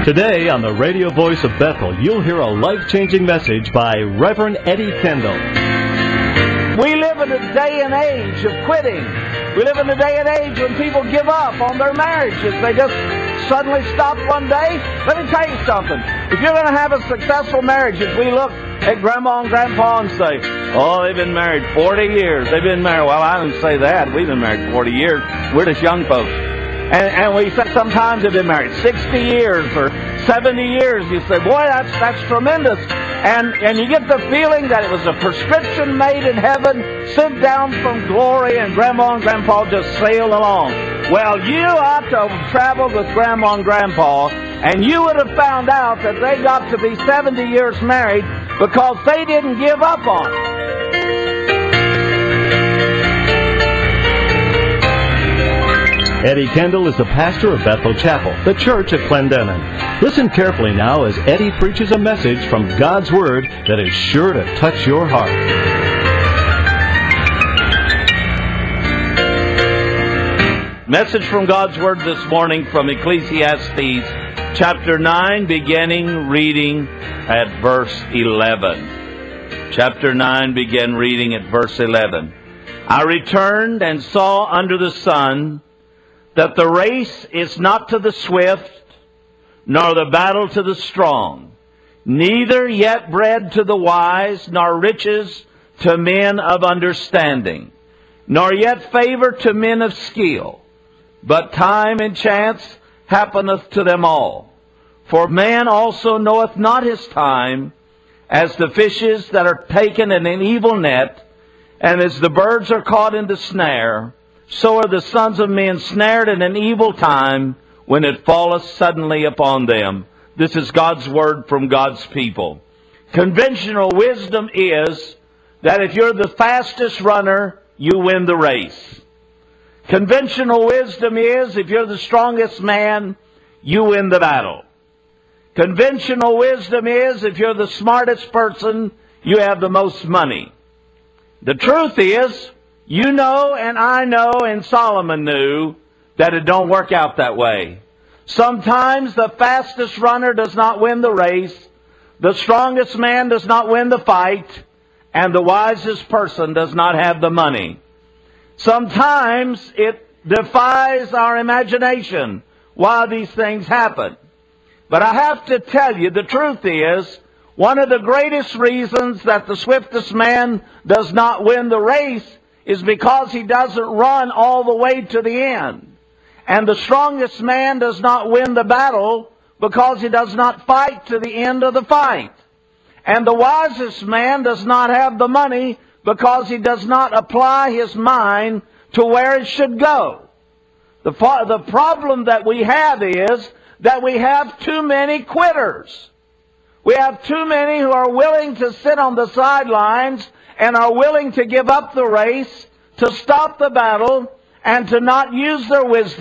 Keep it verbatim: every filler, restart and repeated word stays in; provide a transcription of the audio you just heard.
Today on the radio voice of Bethel, you'll hear a life-changing message by Reverend Eddie Kendall. We live in a day and age of quitting. We live in a day and age when people give up on their marriages. They just suddenly stop one day. Let me tell you something. If you're going to have a successful marriage, if we look at Grandma and Grandpa and say, oh, they've been married forty years. They've been married. Well, I didn't say that. We've been married forty years. We're just young folks. And, and we say sometimes they've been married sixty years or seventy years. You say, boy, that's that's tremendous. And and you get the feeling that it was a prescription made in heaven, sent down from glory, and Grandma and Grandpa just sailed along. Well, you ought to have traveled with Grandma and Grandpa, and you would have found out that they got to be seventy years married because they didn't give up on it. Eddie Kendall is the pastor of Bethel Chapel, the church at Clendenin. Listen carefully now as Eddie preaches a message from God's Word that is sure to touch your heart. Message from God's Word this morning from Ecclesiastes chapter nine, beginning reading at verse eleven. Chapter nine, begin reading at verse eleven. I returned and saw under the sun that the race is not to the swift, nor the battle to the strong, neither yet bread to the wise, nor riches to men of understanding, nor yet favor to men of skill, but time and chance happeneth to them all. For man also knoweth not his time, as the fishes that are taken in an evil net, and as the birds are caught in the snare, so are the sons of men snared in an evil time when it falleth suddenly upon them. This is God's word from God's people. Conventional wisdom is that if you're the fastest runner, you win the race. Conventional wisdom is if you're the strongest man, you win the battle. Conventional wisdom is if you're the smartest person, you have the most money. The truth is, you know and I know and Solomon knew that it don't work out that way. Sometimes the fastest runner does not win the race, the strongest man does not win the fight, and the wisest person does not have the money. Sometimes it defies our imagination why these things happen. But I have to tell you, the truth is, one of the greatest reasons that the swiftest man does not win the race is because he doesn't run all the way to the end. And the strongest man does not win the battle because he does not fight to the end of the fight. And the wisest man does not have the money because he does not apply his mind to where it should go. The, the problem that we have is that we have too many quitters. We have too many who are willing to sit on the sidelines and are willing to give up the race, to stop the battle, and to not use their wisdom